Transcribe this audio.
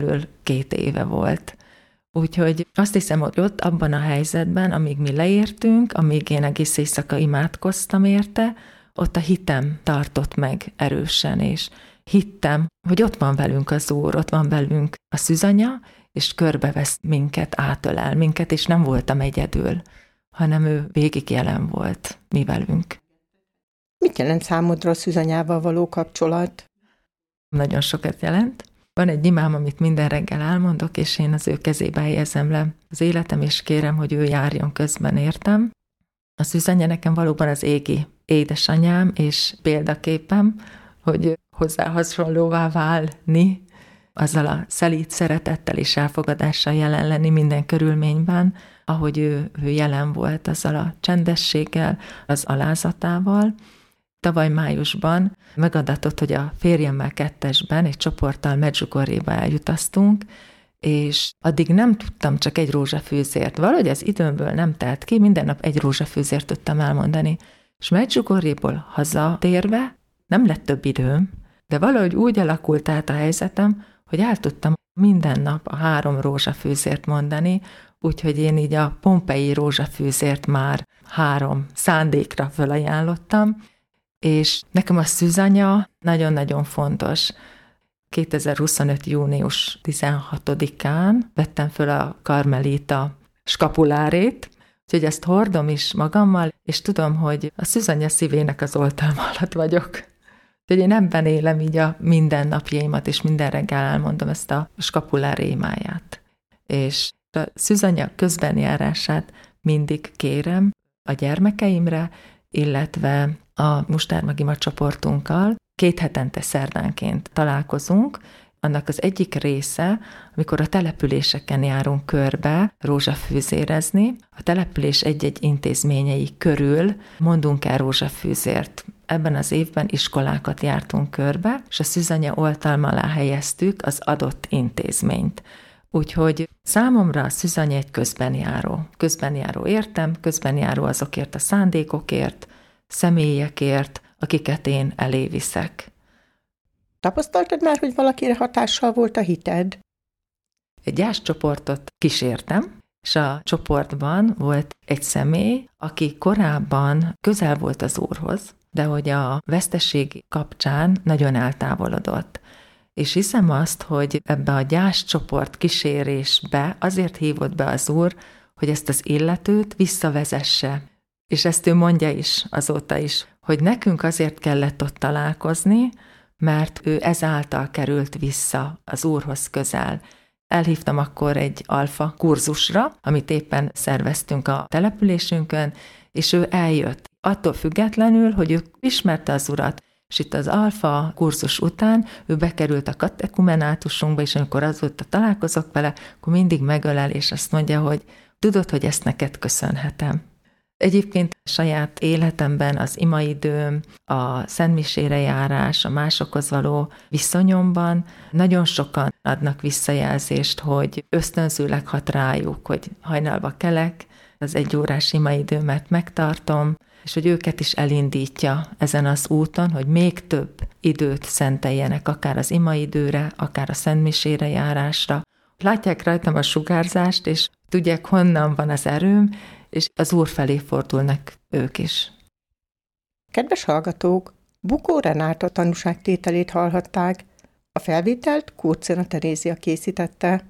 körülbelül 2 éve volt. Úgyhogy azt hiszem, hogy ott abban a helyzetben, amíg mi leértünk, amíg én egész éjszaka imádkoztam érte, ott a hitem tartott meg erősen, és hittem, hogy ott van velünk az Úr, ott van velünk a szűzanya, és körbevesz minket, átölel minket, és nem voltam egyedül, hanem ő végig jelen volt mi velünk. Mit jelent számodra a szűzanyával való kapcsolat? Nagyon sokat jelent. Van egy imám, amit minden reggel elmondok, és én az ő kezébe helyezem le az életem, és kérem, hogy ő járjon közben értem. A szűzanya nekem valóban az égi édesanyám, és példaképem, hogy hozzá hasonlóvá válni, azzal a szelíd szeretettel és elfogadással jelen lenni minden körülményben, ahogy ő jelen volt, azzal a csendességgel, az alázatával. Tavaly májusban megadatott, hogy a férjemmel 2-esben egy csoporttal Medjugorjéba eljutaztunk, és addig nem tudtam csak egy rózsafűzért. Valahogy az időmből nem telt ki, minden nap egy rózsafűzért tudtam elmondani. És Medjugorjéból hazatérve nem lett több időm, de valahogy úgy alakult át a helyzetem, hogy el tudtam minden nap a 3 rózsafűzért mondani, úgyhogy én így a pompei rózsafűzért már 3 szándékra felajánlottam, és nekem a szűzanya nagyon-nagyon fontos. 2025. június 16-án vettem föl a karmelita skapulárét, úgyhogy ezt hordom is magammal, és tudom, hogy a szűzanya szívének az oltalma alatt vagyok. Úgyhogy én ebben élem így a mindennapjaimat, és minden reggel elmondom ezt a skapulár imáját. És a szűzanya közbenjárását mindig kérem a gyermekeimre, illetve a Mustármagima csoportunkkal 2 hetente szerdánként találkozunk. Annak az egyik része, amikor a településeken járunk körbe rózsafűzérezni, a település egy-egy intézményei körül mondunk el rózsafűzért. Ebben az évben iskolákat jártunk körbe, és a szűzanya oltalma alá helyeztük az adott intézményt. Úgyhogy számomra a szűzanya egy közbenjáró. Közbenjáró értem, közbenjáró azokért a szándékokért, személyekért, akiket én elé viszek. Tapasztaltad már, hogy valakire hatással volt a hited? Egy gyászcsoportot kísértem, és a csoportban volt egy személy, aki korábban közel volt az Úrhoz, de hogy a veszteség kapcsán nagyon eltávolodott. És hiszem azt, hogy ebbe a gyászcsoport kísérésbe azért hívott be az Úr, hogy ezt az illetőt visszavezesse. És ezt ő mondja is azóta is, hogy nekünk azért kellett ott találkozni, mert ő ezáltal került vissza az Úrhoz közel. Elhívtam akkor egy alfa kurzusra, amit éppen szerveztünk a településünkön, és ő eljött. Attól függetlenül, hogy ő ismerte az Urat, és itt az alfa kurzus után ő bekerült a katekumenátusunkba, és amikor azóta találkozok vele, akkor mindig megölel, és azt mondja, hogy tudod, hogy ezt neked köszönhetem. Egyébként saját életemben az imaidőm, a szentmisére járás, a másokhoz való viszonyomban nagyon sokan adnak visszajelzést, hogy ösztönzőleg hat rájuk, hogy hajnalba kelek, az 1 órás imaidőmet megtartom, és hogy őket is elindítja ezen az úton, hogy még több időt szenteljenek, akár az imaidőre, akár a szentmisére járásra. Látják rajtam a sugárzást, és tudják, honnan van az erőm, és az Úr felé fordulnak ők is. Kedves hallgatók, Bukó Renáta tanúságtételét hallhatták. A felvételt Kurcina Terézia készítette.